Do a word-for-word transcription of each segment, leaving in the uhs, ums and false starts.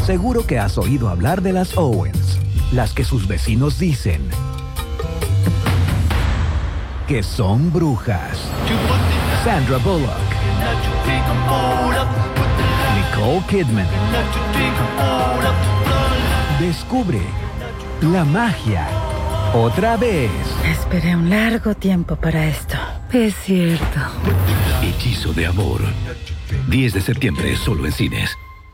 Seguro que has oído hablar de las Owens, las que sus vecinos dicen que son brujas. Sandra Bullock, Nicole Kidman. Descubre la magia otra vez. Esperé un largo tiempo para esto. Es cierto. Hechizo de amor. diez de septiembre, solo en cines.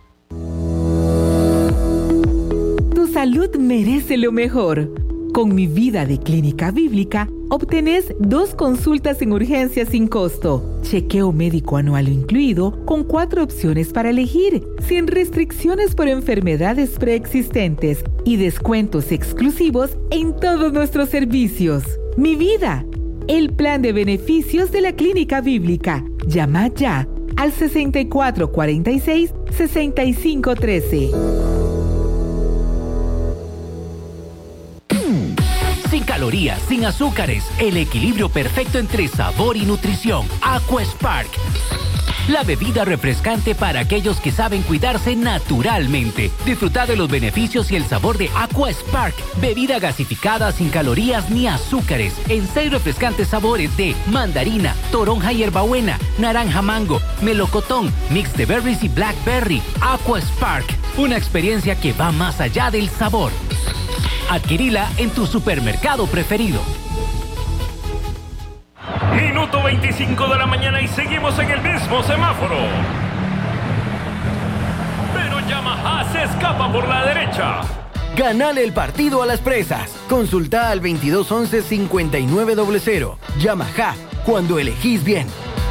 Tu salud merece lo mejor. Con Mi Vida de Clínica Bíblica, obtenés dos consultas en urgencia sin costo, chequeo médico anual incluido, con cuatro opciones para elegir, sin restricciones por enfermedades preexistentes y descuentos exclusivos en todos nuestros servicios. Mi Vida, el plan de beneficios de la Clínica Bíblica. Llama ya al sesenta y cuatro cuarenta y seis, sesenta y cinco trece. Sin calorías, sin azúcares, el equilibrio perfecto entre sabor y nutrición. Aquaspark, la bebida refrescante para aquellos que saben cuidarse naturalmente. Disfruta de los beneficios y el sabor de Aquaspark, bebida gasificada sin calorías ni azúcares, en seis refrescantes sabores de mandarina, toronja y hierbabuena, naranja mango, melocotón, mix de berries y blackberry. Aquaspark, una experiencia que va más allá del sabor. Adquirila en tu supermercado preferido. Minuto veinticinco de la mañana y seguimos en el mismo semáforo. Pero Yamaha se escapa por la derecha. Ganale el partido a las presas. Consulta al veintidós once cincuenta y nueve cero cero. Yamaha, cuando elegís bien.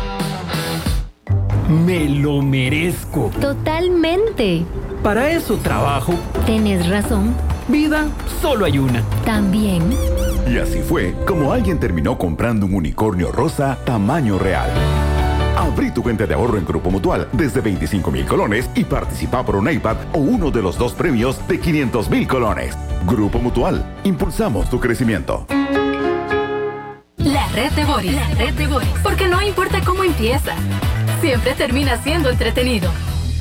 Me lo merezco. Totalmente. Para eso trabajo. Tenés razón. Vida, solo hay una. También. Y así fue como alguien terminó comprando un unicornio rosa tamaño real. Abrí tu cuenta de ahorro en Grupo Mutual desde veinticinco mil colones y participa por un iPad o uno de los dos premios de quinientos mil colones. Grupo Mutual, impulsamos tu crecimiento. La red de Boris. La red de Boris. Porque no importa cómo empieza, siempre termina siendo entretenido.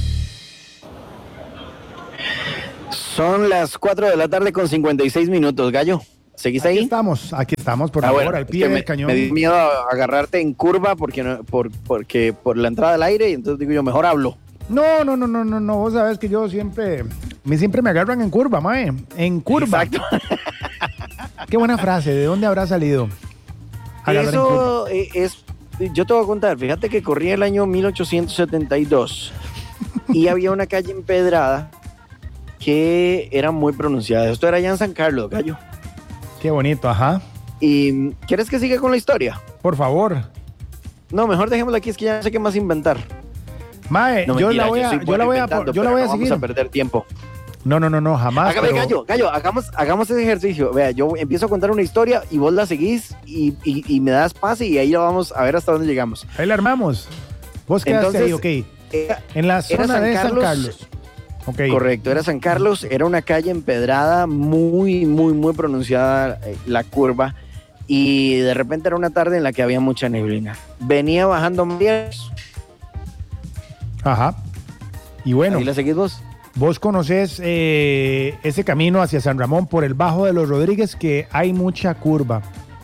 Son las cuatro de la tarde con cincuenta y seis minutos, Gallo. ¿Seguís ahí? Aquí estamos, aquí estamos, por ah, favor, bueno, al pie me, del cañón. Me dio miedo a agarrarte en curva porque, no, por, porque por la entrada al aire, y entonces digo yo, mejor hablo. No, no, no, no, no, no, vos sabés que yo siempre, me siempre me agarran en curva, mae, en curva. Exacto. Qué buena frase, ¿de dónde habrá salido? Agarrar Eso es, yo te voy a contar, fíjate que corría el año mil ochocientos setenta y dos y había una calle empedrada que era muy pronunciada. Esto era allá en San Carlos, Gallo. Qué bonito, ajá. ¿Y quieres que siga con la historia? Por favor. No, mejor dejémosla aquí, es que ya no sé qué más inventar. Mae, no, yo, mentira, la voy a, yo, yo la voy a, yo la voy a no seguir. Vamos a perder tiempo. No, no, no, no, jamás. Hágame, pero... Gallo, Gallo, hagamos, hagamos ese ejercicio. Vea, yo empiezo a contar una historia y vos la seguís y, y, y me das pase y ahí la vamos a ver hasta dónde llegamos. Ahí la armamos. Vos quedaste ahí, ok. Era, en la zona San de Carlos, San Carlos. Okay. Correcto, era San Carlos, era una calle empedrada, muy, muy, muy pronunciada eh, la curva, y de repente era una tarde en la que había mucha neblina. Venía bajando Marielos. Ajá. Y bueno. ¿Ahí la seguís vos? Vos conocés eh, ese camino hacia San Ramón por el Bajo de los Rodríguez, que hay mucha curva.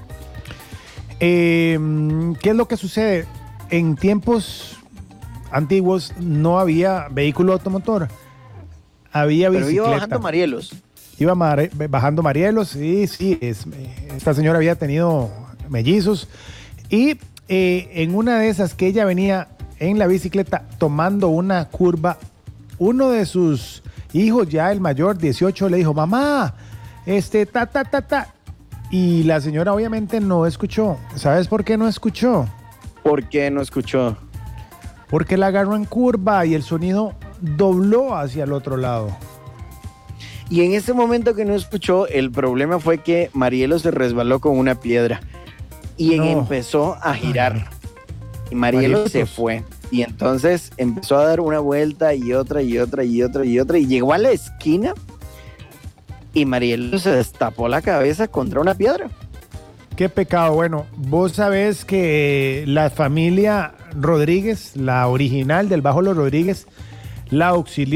Eh, ¿Qué es lo que sucede? En tiempos antiguos no había vehículo automotor. Había bicicleta. Pero iba bajando Marielos. Iba mar, bajando Marielos, sí, sí. Es, esta señora había tenido mellizos. Y eh, en una de esas que ella venía en la bicicleta tomando una curva, uno de sus hijos, ya el mayor, dieciocho, le dijo, mamá, este, ta, ta, ta, ta. Y la señora obviamente no escuchó. ¿Sabes por qué no escuchó? ¿Por qué no escuchó? Porque la agarró en curva y el sonido dobló hacia el otro lado. Y en ese momento que no escuchó, el problema fue que Marielo se resbaló con una piedra y no. empezó a girar. Y Marielo Marielitos. se fue. Y entonces empezó a dar una vuelta y otra y otra y otra y otra. Y llegó a la esquina y Marielo se destapó la cabeza contra una piedra. Qué pecado. Bueno, vos sabés que la familia Rodríguez, la original del Bajo Los Rodríguez, la auxilió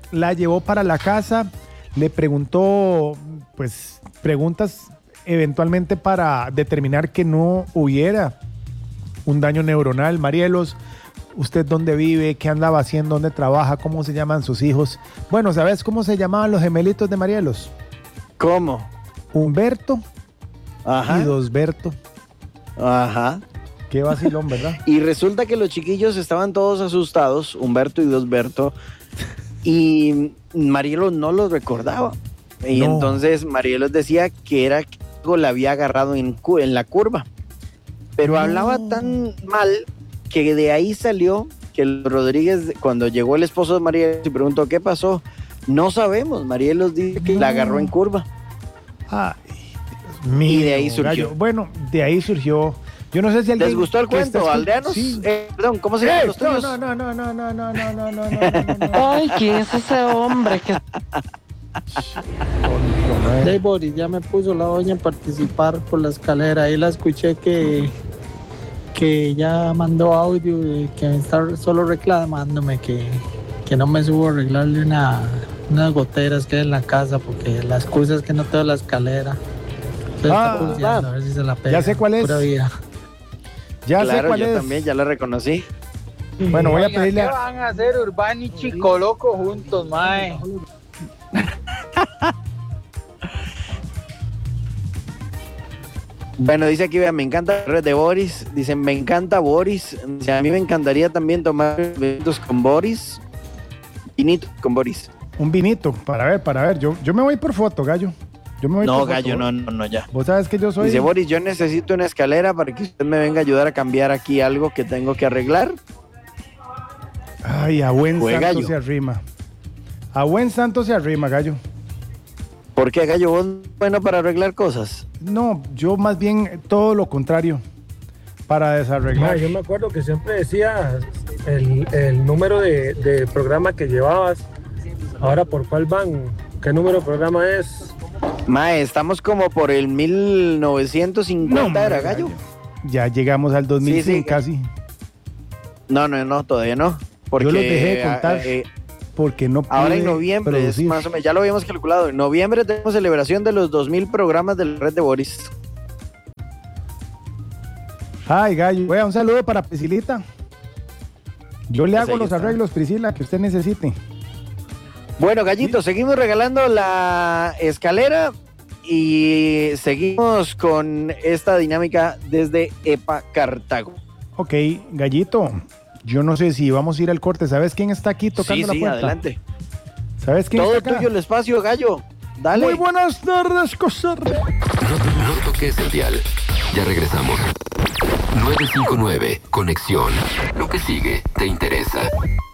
la llevó para la casa, le preguntó, pues, preguntas eventualmente para determinar que no hubiera un daño neuronal. Marielos, ¿usted dónde vive? ¿Qué andaba haciendo? ¿Dónde trabaja? ¿Cómo se llaman sus hijos? Bueno, ¿sabes cómo se llamaban los gemelitos de Marielos? ¿Cómo? Humberto Ajá. y Dosberto. Ajá. Qué vacilón, ¿verdad? Y resulta que los chiquillos estaban todos asustados, Humberto y Dosberto, y Marielos no los recordaba. Y No. entonces Marielos decía que era que algo le había agarrado en, cu- en la curva. Pero No. hablaba tan mal que de ahí salió que el Rodríguez, cuando llegó el esposo de Marielos y preguntó qué pasó, no sabemos. Marielos dice que No. la agarró en curva. Ay, Dios mío, Y de ahí surgió. gallo. Bueno, de ahí surgió. Yo no sé si alguien... ¿Les gustó el que está cuento, escu- aldeanos? Sí. Eh, perdón, ¿cómo se llaman ¡Eh! los No, tuyos? no, no, no, no, no, no, no, no, no, no, no, no. Ay, ¿quién es ese hombre? Que... Hey, Boris, ya me puso la doña a participar por la escalera. Ahí la escuché que, que ya mandó audio y que está solo reclamándome que, que no me subo a arreglarle una, unas goteras que hay en la casa porque la excusa es que no tengo la escalera. Entonces Ah, está pulseando, a ver si se la pega. ya sé cuál es. Pura vida. Ya sé Claro, cuál yo es. también ya la reconocí. Bueno, voy a Oiga, pedirle ¿qué a... van a hacer Urbano y Chico Loco juntos, mae? Bueno, dice aquí, vea, me encanta la red de Boris. Dicen, me encanta Boris. Dice, a mí me encantaría también tomar vinitos con Boris. Vinito con Boris. Un vinito, para ver, para ver. Yo, yo me voy por foto, gallo. Yo me voy No, por gallo, foto. no, no, no, ya. Vos sabes que yo soy... Dice Boris, yo necesito una escalera para que usted me venga a ayudar a cambiar aquí algo que tengo que arreglar. Ay, a buen Fue santo gallo. se arrima. A buen santo se arrima, gallo. ¿Por qué, gallo? ¿Vos bueno para arreglar cosas? No, yo más bien todo lo contrario. Para desarreglar. Ma, yo me acuerdo que siempre decías el, el número de, de programa que llevabas. Ahora, ¿por cuál van? ¿Qué número de programa es? Mae, estamos como por el mil novecientos cincuenta, No, ¿era, hombre, gallo? Ya llegamos al dos mil cien Sí, sí. casi. No, no, no, todavía no. Porque, Yo los dejé de contar eh, porque no pude ahora en noviembre, es producir. más o menos, ya lo habíamos calculado. En noviembre tenemos celebración de los dos mil programas de la red de Boris. Ay, gallo. Oiga, un saludo para Priscilita. Yo le Pues hago ahí los está. arreglos, Priscila, que usted necesite. Bueno, gallito, seguimos regalando la escalera y seguimos con esta dinámica desde EPA Cartago. Ok, gallito. Yo no sé si vamos a ir al corte. ¿Sabes quién está aquí tocando Sí, la sí, puerta? adelante. ¿Sabes quién Todo está acá? tuyo el espacio, gallo. Dale. Muy buenas tardes, Cosar. No, no toques el dial. Ya regresamos. nueve cinco nueve, Conexión. Lo que sigue te interesa.